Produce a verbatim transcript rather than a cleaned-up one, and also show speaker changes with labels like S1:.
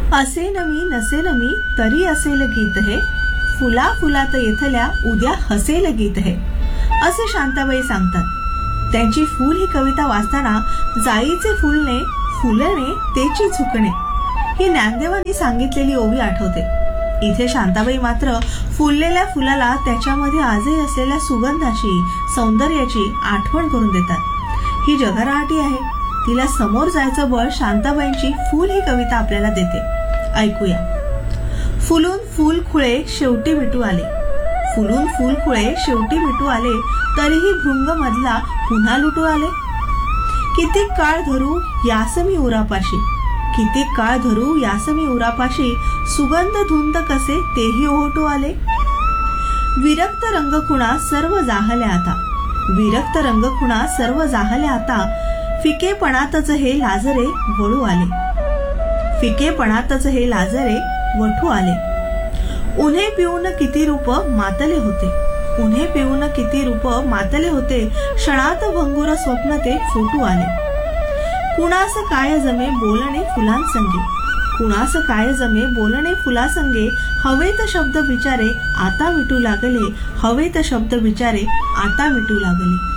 S1: असेन मी नसेन मी तरी असेल गीत हे, फुला फुलात येथल्या उद्या हसेल गीत हे, असे शांताबाई सांगतात. त्यांची फूल ही कविता वाचताना जाईचे फुलणे फुलणे तेची झुकणे ही ज्ञानदेवांनी सांगितलेली ओवी आठवते. इथे शांताबाई मात्र फुललेल्या फुलाला त्याच्यामध्ये आजही असलेल्या सुगंधाची सौंदर्याची आठवण करून देतात. ही जगराहाटी आहे. तिला समोर जायचं बळ शांताबाईंची फूल ही कविता आपल्याला देते. ऐकूया. फुलून फूल खुळे शेवटी मिटू आले, फुलून फूल खुळे शेवटी मिटू आले, तरीही भृंग मधला पुन्हा लुटू आले. किती काळ धरू यासमी उरापाशी, किती काळ धरू यासमी उरापाशी, सुगंध धुंद कसे तेही ओहोटू आले. विरक्त रंगखुणा सर्व जाहल्या आता, विरक्त रंगखुणा सर्व जाहल्या आता, फिकेपणातच हे लाजरे वळू आले, फिकेपणातच हे लाजरे वठू आले. उन्हे पिऊन किती रूप मातले होते, उन्हे पिऊन किती रूप मातले होते, क्षणात भंगुर स्वप्न ते फुटू आले. कुणास काय जमे बोलणे फुलांसंगे, कुणास काय जमे बोलणे फुलासंगे, हवेत शब्द विचारे आता मिटू लागले, हवेत शब्द विचारे आता मिटू लागले.